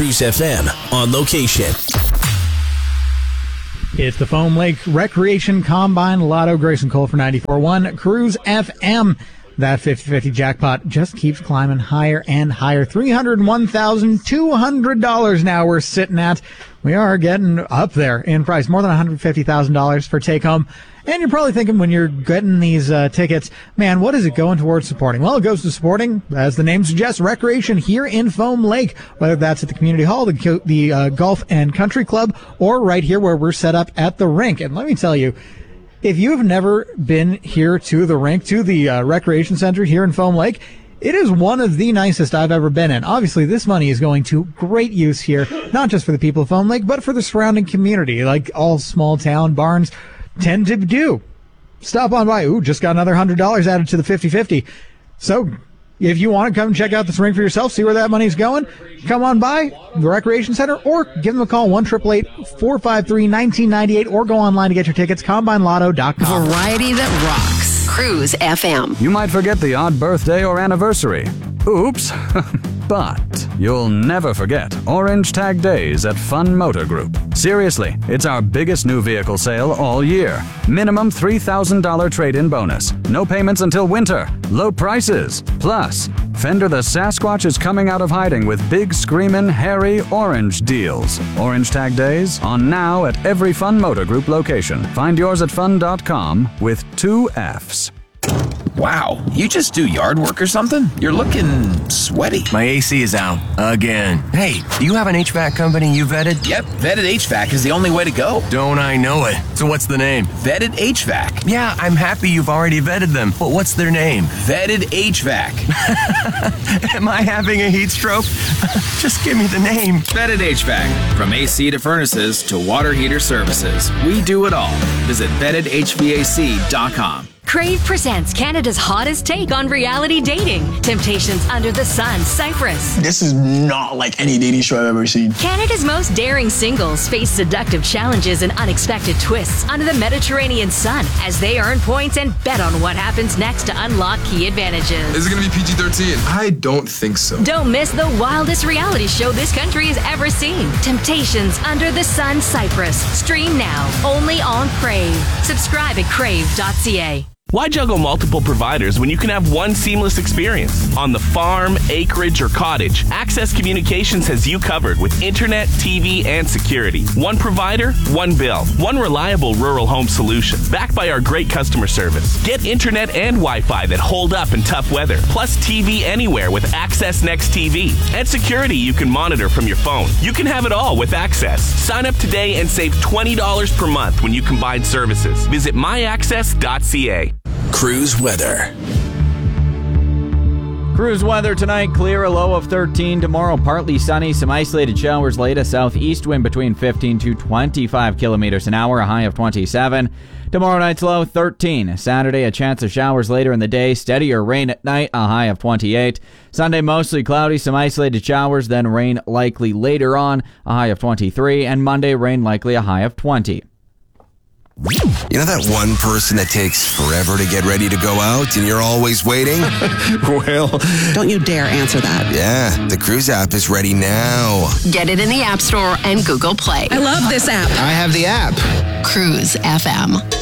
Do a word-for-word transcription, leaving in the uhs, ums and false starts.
Cruise F M on location. It's the Foam Lake Recreation Combine Lotto. Grayson Cole for ninety-four point one Cruise F M. That fifty-fifty jackpot just keeps climbing higher and higher. three hundred one thousand two hundred dollars now we're sitting at. We are getting up there in price. More than one hundred fifty thousand dollars for take home. And you're probably thinking when you're getting these uh, tickets, man, what is it going towards supporting? Well, it goes to supporting, as the name suggests, recreation here in Foam Lake, whether that's at the community hall, the, the uh, golf and country club, or right here where we're set up at the rink. And let me tell you, if you've never been here to the rink, to the uh, recreation center here in Foam Lake, it is one of the nicest I've ever been in. Obviously, this money is going to great use here, not just for the people of Foam Lake, but for the surrounding community, like all small town barns tend to do. Stop on by. Ooh, just got another one hundred dollars added to the fifty-fifty. So if you want to come check out this rink for yourself, see where that money's going, come on by the Recreation Center or give them a call, one eight eight eight, four five three, one nine nine eight, or go online to get your tickets, combine lotto dot com. Variety that rocks. Cruise F M. You might forget the odd birthday or anniversary. Oops. But you'll never forget Orange Tag Days at Fun Motor Group. Seriously, it's our biggest new vehicle sale all year. Minimum three thousand dollars trade-in bonus. No payments until winter. Low prices. Plus, Fender the Sasquatch is coming out of hiding with big screamin' hairy orange deals. Orange Tag Days on now at every Fun Motor Group location. Find yours at fun dot com with two F's. Wow, you just do yard work or something? You're looking sweaty. My A C is out. Again. Hey, do you have an H V A C company you vetted? Yep, Vetted H V A C is the only way to go. Don't I know it? So what's the name? Vetted H V A C. Yeah, I'm happy you've already vetted them, but what's their name? Vetted H V A C. Am I having a heat stroke? Just give me the name. Vetted H V A C. From A C to furnaces to water heater services, we do it all. Visit vetted H V A C dot com. Crave presents Canada's hottest take on reality dating. Temptations Under the Sun, Cyprus. This is not like any dating show I've ever seen. Canada's most daring singles face seductive challenges and unexpected twists under the Mediterranean sun as they earn points and bet on what happens next to unlock key advantages. Is it going to be P G thirteen? I don't think so. Don't miss the wildest reality show this country has ever seen. Temptations Under the Sun, Cyprus. Stream now, only on Crave. Subscribe at crave dot c a. Why juggle multiple providers when you can have one seamless experience? On the farm, acreage, or cottage, Access Communications has you covered with internet, T V, and security. One provider, one bill. One reliable rural home solution, backed by our great customer service. Get internet and Wi-Fi that hold up in tough weather, plus T V anywhere with Access Next T V. And security you can monitor from your phone. You can have it all with Access. Sign up today and save twenty dollars per month when you combine services. Visit my access dot c a. Cruise weather. Cruise weather tonight, clear, a low of thirteen. Tomorrow, partly sunny, some isolated showers late, a southeast wind between fifteen to twenty-five kilometers an hour, a high of twenty-seven. Tomorrow night's low, thirteen. Saturday, a chance of showers later in the day, steadier rain at night, a high of twenty-eight. Sunday, mostly cloudy, some isolated showers, then rain likely later on, a high of twenty-three. And Monday, rain likely, a high of twenty. You know that one person that takes forever to get ready to go out and you're always waiting? Well, don't you dare answer that. Yeah, the Cruise app is ready now. Get it in the App Store and Google Play. I love this app. I have the app. Cruise F M.